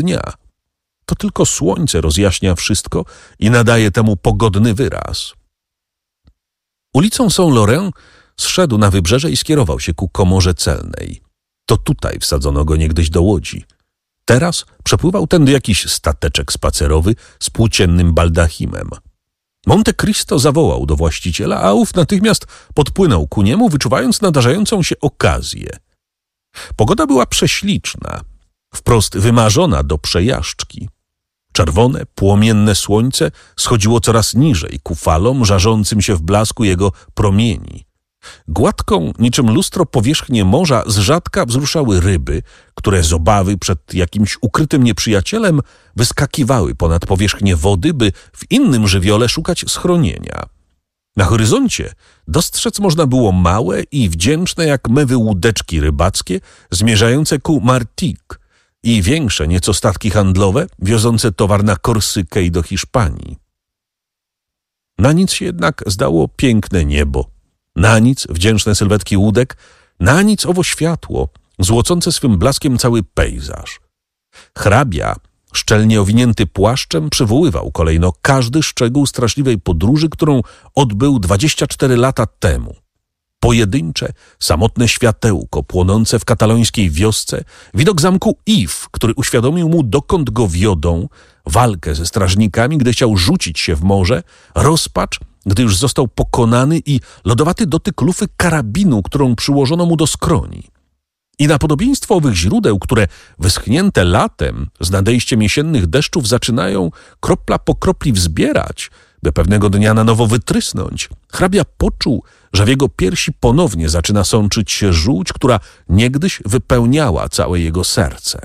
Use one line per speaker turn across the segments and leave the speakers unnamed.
dnia. To tylko słońce rozjaśnia wszystko i nadaje temu pogodny wyraz. Ulicą Saint-Laurent zszedł na wybrzeże i skierował się ku komorze celnej. To tutaj wsadzono go niegdyś do łodzi. Teraz przepływał tędy jakiś stateczek spacerowy z płóciennym baldachimem. Monte Cristo zawołał do właściciela, a ów natychmiast podpłynął ku niemu, wyczuwając nadarzającą się okazję. Pogoda była prześliczna, wprost wymarzona do przejażdżki. Czerwone, płomienne słońce schodziło coraz niżej ku falom żarzącym się w blasku jego promieni. Gładką, niczym lustro powierzchnię morza z rzadka wzruszały ryby, które z obawy przed jakimś ukrytym nieprzyjacielem wyskakiwały ponad powierzchnię wody, by w innym żywiole szukać schronienia. Na horyzoncie dostrzec można było małe i wdzięczne jak mewy łódeczki rybackie zmierzające ku Martinique i większe nieco statki handlowe wiozące towar na Korsykę i do Hiszpanii. Na nic się jednak zdało piękne niebo, na nic wdzięczne sylwetki łódek, na nic owo światło, złocące swym blaskiem cały pejzaż. Hrabia, szczelnie owinięty płaszczem, przywoływał kolejno każdy szczegół straszliwej podróży, którą odbył 24 lata temu. Pojedyncze, samotne światełko płonące w katalońskiej wiosce, widok zamku Yves, który uświadomił mu, dokąd go wiodą, walkę ze strażnikami, gdy chciał rzucić się w morze, rozpacz, gdy już został pokonany i lodowaty dotyk lufy karabinu, którą przyłożono mu do skroni. I na podobieństwo owych źródeł, które wyschnięte latem z nadejściem jesiennych deszczów zaczynają kropla po kropli wzbierać, by pewnego dnia na nowo wytrysnąć, hrabia poczuł, że w jego piersi ponownie zaczyna sączyć się żółć, która niegdyś wypełniała całe jego serce.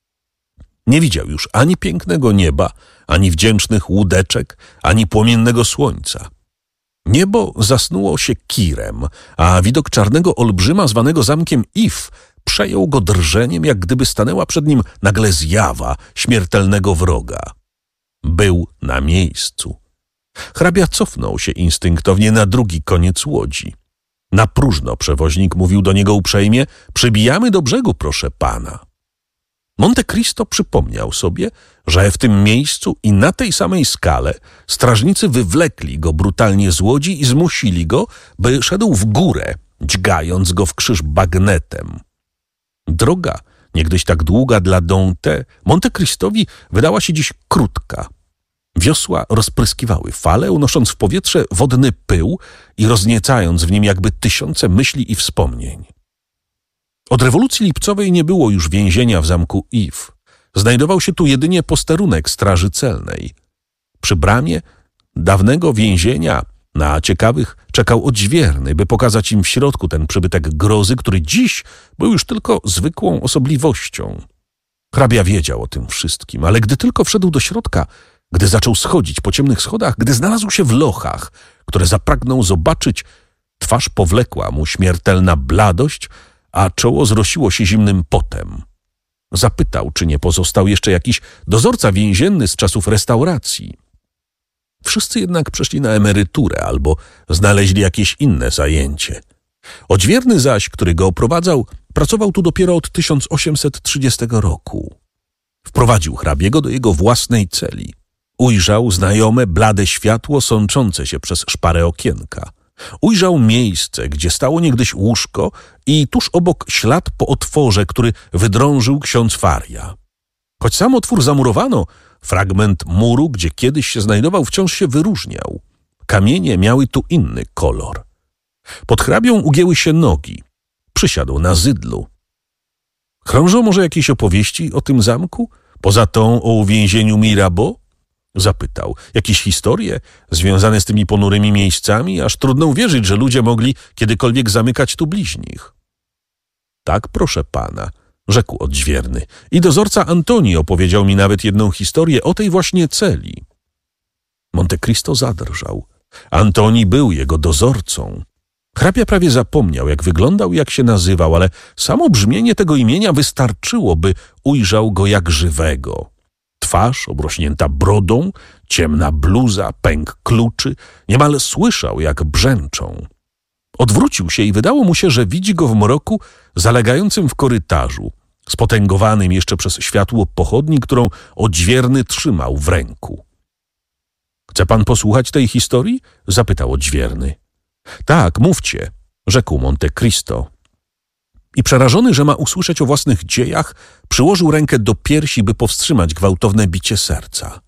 Nie widział już ani pięknego nieba, ani wdzięcznych łódeczek, ani płomiennego słońca. Niebo zasnuło się kirem, a widok czarnego olbrzyma zwanego zamkiem Yves przejął go drżeniem, jak gdyby stanęła przed nim nagle zjawa śmiertelnego wroga. Był na miejscu. Hrabia cofnął się instynktownie na drugi koniec łodzi. Na próżno przewoźnik mówił do niego uprzejmie: przybijamy do brzegu, proszę pana. Monte Cristo przypomniał sobie, że w tym miejscu i na tej samej skale strażnicy wywlekli go brutalnie z łodzi i zmusili go, by szedł w górę, dźgając go w krzyż bagnetem. Droga, niegdyś tak długa dla Dante, Monte Cristowi wydała się dziś krótka. Wiosła rozpryskiwały fale, unosząc w powietrze wodny pył i rozniecając w nim jakby tysiące myśli i wspomnień. Od rewolucji lipcowej nie było już więzienia w zamku Yves. Znajdował się tu jedynie posterunek straży celnej. Przy bramie dawnego więzienia na ciekawych czekał odźwierny, by pokazać im w środku ten przybytek grozy, który dziś był już tylko zwykłą osobliwością. Hrabia wiedział o tym wszystkim, ale gdy tylko wszedł do środka, gdy zaczął schodzić po ciemnych schodach, gdy znalazł się w lochach, które zapragnął zobaczyć, twarz powlekła mu śmiertelna bladość, a czoło zrosiło się zimnym potem. Zapytał, czy nie pozostał jeszcze jakiś dozorca więzienny z czasów restauracji. Wszyscy jednak przeszli na emeryturę albo znaleźli jakieś inne zajęcie. Odźwierny zaś, który go oprowadzał, pracował tu dopiero od 1830 roku. Wprowadził hrabiego do jego własnej celi. Ujrzał znajome, blade światło sączące się przez szparę okienka. Ujrzał miejsce, gdzie stało niegdyś łóżko i tuż obok ślad po otworze, który wydrążył ksiądz Faria. Choć sam otwór zamurowano, fragment muru, gdzie kiedyś się znajdował, wciąż się wyróżniał. Kamienie miały tu inny kolor. Pod hrabią ugięły się nogi. Przysiadł na zydlu. Krążą może jakieś opowieści o tym zamku? Poza tą o uwięzieniu Mirabeau? Zapytał. Jakieś historie związane z tymi ponurymi miejscami? Aż trudno uwierzyć, że ludzie mogli kiedykolwiek zamykać tu bliźnich. Tak, proszę pana, rzekł odźwierny. I dozorca Antoni opowiedział mi nawet jedną historię o tej właśnie celi. Monte Cristo zadrżał. Antoni był jego dozorcą. Hrabia prawie zapomniał, jak wyglądał i jak się nazywał, ale samo brzmienie tego imienia wystarczyło, by ujrzał go jak żywego. Twarz obrośnięta brodą, ciemna bluza, pęk kluczy, niemal słyszał, jak brzęczą. Odwrócił się i wydało mu się, że widzi go w mroku zalegającym w korytarzu, spotęgowanym jeszcze przez światło pochodni, którą odźwierny trzymał w ręku. Chce pan posłuchać tej historii? Zapytał odźwierny. Tak, mówcie, rzekł Monte Cristo. I przerażony, że ma usłyszeć o własnych dziejach, przyłożył rękę do piersi, by powstrzymać gwałtowne bicie serca.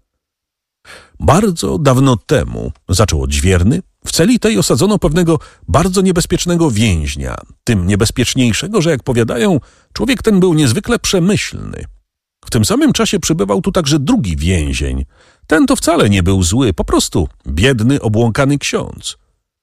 Bardzo dawno temu, zaczął odźwierny, w celi tej osadzono pewnego bardzo niebezpiecznego więźnia, tym niebezpieczniejszego, że jak powiadają, człowiek ten był niezwykle przemyślny. W tym samym czasie przybywał tu także drugi więzień. Ten to wcale nie był zły, po prostu biedny, obłąkany ksiądz.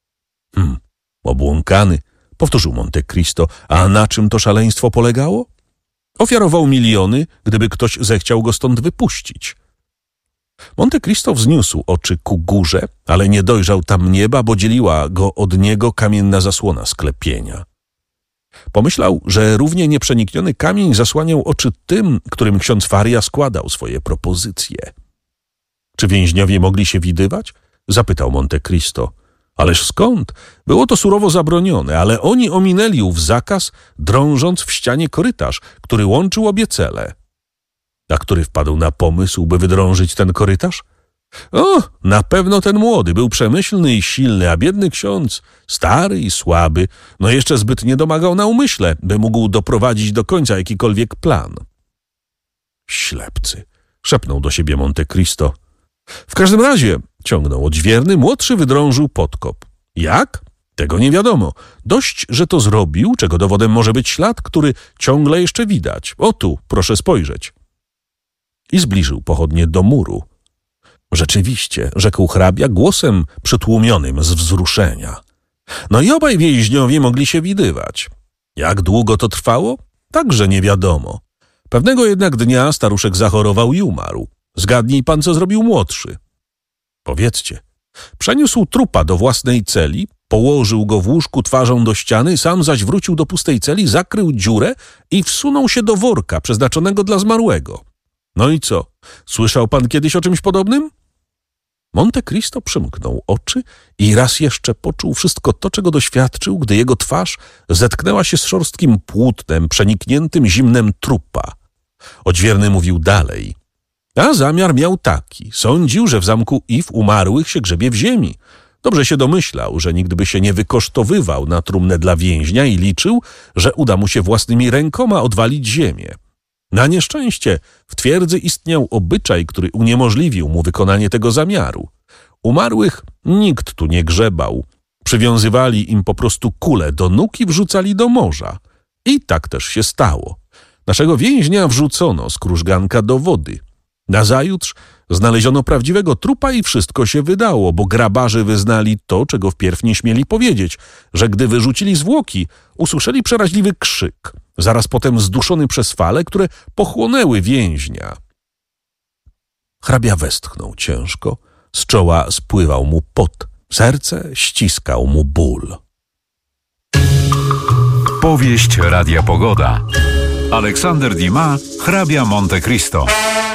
Obłąkany, powtórzył Monte Cristo, a na czym to szaleństwo polegało? Ofiarował miliony, gdyby ktoś zechciał go stąd wypuścić. Monte Cristo wzniósł oczy ku górze, ale nie dojrzał tam nieba, bo dzieliła go od niego kamienna zasłona sklepienia. Pomyślał, że równie nieprzenikniony kamień zasłaniał oczy tym, którym ksiądz Faria składał swoje propozycje. Czy więźniowie mogli się widywać? Zapytał Monte Cristo. Ależ skąd? Było to surowo zabronione, ale oni ominęli ów zakaz, drążąc w ścianie korytarz, który łączył obie cele. A który wpadł na pomysł, by wydrążyć ten korytarz? O, na pewno ten młody, był przemyślny i silny, a biedny ksiądz, stary i słaby, no jeszcze zbyt nie domagał na umyśle, by mógł doprowadzić do końca jakikolwiek plan. Ślepcy, szepnął do siebie Monte Cristo. W każdym razie, ciągnął odźwierny, młodszy wydrążył podkop. Jak? Tego nie wiadomo. Dość, że to zrobił, czego dowodem może być ślad, który ciągle jeszcze widać. O tu, proszę spojrzeć. I zbliżył pochodnie do muru. Rzeczywiście, rzekł hrabia głosem przytłumionym z wzruszenia. No i obaj więźniowie mogli się widywać. Jak długo to trwało? Także nie wiadomo. Pewnego jednak dnia staruszek zachorował i umarł. Zgadnij pan, co zrobił młodszy. Powiedzcie. Przeniósł trupa do własnej celi, położył go w łóżku twarzą do ściany, sam zaś wrócił do pustej celi, zakrył dziurę i wsunął się do worka przeznaczonego dla zmarłego. No i co? Słyszał pan kiedyś o czymś podobnym? Monte Cristo przymknął oczy i raz jeszcze poczuł wszystko to, czego doświadczył, gdy jego twarz zetknęła się z szorstkim płótnem przenikniętym zimnem trupa. Odźwierny mówił dalej. A zamiar miał taki. Sądził, że w zamku Iw umarłych się grzebie w ziemi. Dobrze się domyślał, że nigdy by się nie wykosztowywał na trumnę dla więźnia i liczył, że uda mu się własnymi rękoma odwalić ziemię. Na nieszczęście w twierdzy istniał obyczaj, który uniemożliwił mu wykonanie tego zamiaru. Umarłych nikt tu nie grzebał. Przywiązywali im po prostu kule do nóg i wrzucali do morza. I tak też się stało. Naszego więźnia wrzucono z krużganka do wody. Nazajutrz znaleziono prawdziwego trupa i wszystko się wydało, bo grabarze wyznali to, czego wpierw nie śmieli powiedzieć, że gdy wyrzucili zwłoki, usłyszeli przeraźliwy krzyk, zaraz potem zduszony przez fale, które pochłonęły więźnia. Hrabia westchnął ciężko, z czoła spływał mu pot, serce ściskał mu ból.
Powieść Radia Pogoda. Aleksander Dumas, hrabia Monte Cristo.